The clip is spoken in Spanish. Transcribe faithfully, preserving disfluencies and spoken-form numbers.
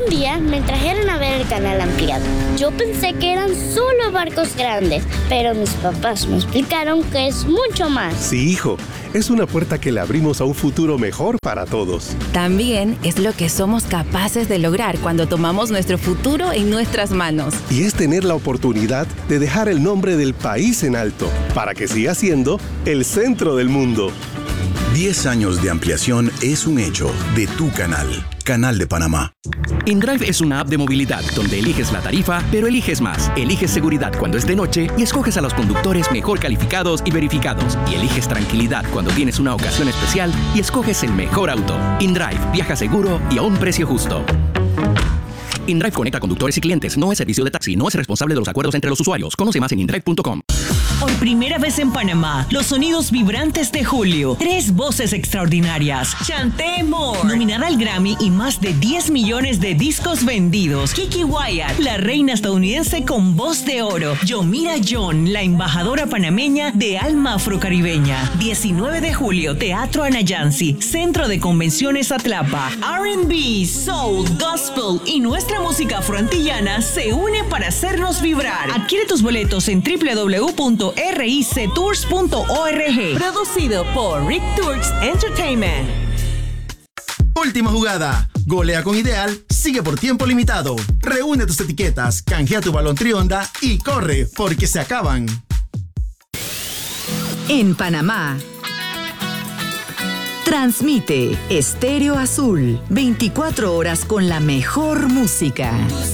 Un día me trajeron a ver el canal ampliado. Yo pensé que eran solo barcos grandes, pero mis papás me explicaron que es mucho más. Sí, hijo, es una puerta que le abrimos a un futuro mejor para todos. También es lo que somos capaces de lograr cuando tomamos nuestro futuro en nuestras manos. Y es tener la oportunidad de dejar el nombre del país en alto, para que siga siendo el centro del mundo. diez años de ampliación es un hecho de tu canal. Canal de Panamá. InDrive es una app de movilidad donde eliges la tarifa, pero eliges más. Eliges seguridad cuando es de noche y escoges a los conductores mejor calificados y verificados. Y eliges tranquilidad cuando tienes una ocasión especial y escoges el mejor auto. InDrive, viaja seguro y a un precio justo. InDrive conecta conductores y clientes. No es servicio de taxi. No es responsable de los acuerdos entre los usuarios. Conoce más en indrive punto com. Por primera vez en Panamá, los sonidos vibrantes de Julio. Tres voces extraordinarias. Chanté Moore, nominada al Grammy y más de diez millones de discos vendidos. Kiki Wyatt, la reina estadounidense con voz de oro. Yomira John, la embajadora panameña de alma afrocaribeña. diecinueve de julio, Teatro Anayansi, Centro de Convenciones Atlapa. R and B, Soul, Gospel y nuestra música afroantillana se une para hacernos vibrar. Adquiere tus boletos en doble u doble u doble u punto r i c tours punto org. Producido por Rick Tours Entertainment. Última jugada. Golea con Ideal, sigue por tiempo limitado. Reúne tus etiquetas, canjea tu balón Trionda y corre porque se acaban. En Panamá. Transmite Estéreo Azul, veinticuatro horas con la mejor música.